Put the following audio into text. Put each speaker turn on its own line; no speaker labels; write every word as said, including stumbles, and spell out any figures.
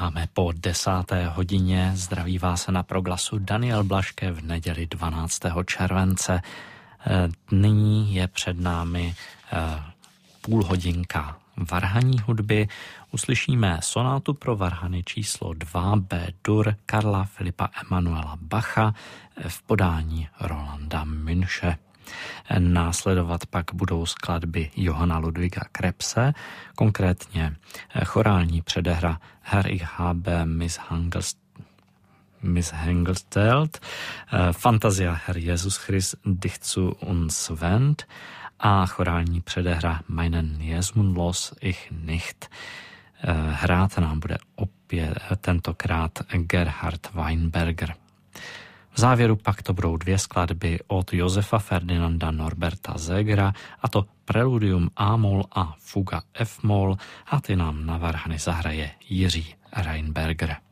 Máme po desáté hodině, zdraví vás na Proglasu Daniel Blaške v neděli dvanáctého července. Nyní je před námi půl hodinka varhaní hudby. Uslyšíme sonátu pro varhany číslo dva B-dur Karla Filipa Emanuela Bacha v podání Rolanda Münche. Následovat pak budou skladby Johanna Ludwiga Krebse, konkrétně chorální předehra Herr ich habe Miss Hangels Miss Hengelstelt, Fantazia Herr Jesus Christ dich zu uns wendt a chorální předehra Meinen Jesmund los ich nicht. Hrát nám bude opět tentokrát Gerhard Weinberger. V závěru pak to budou dvě skladby od Josefa Ferdinanda Norberta Zegera, a to Preludium A-moll a Fuga F-moll, a ty nám na varhany zahraje Jiří Reinberger.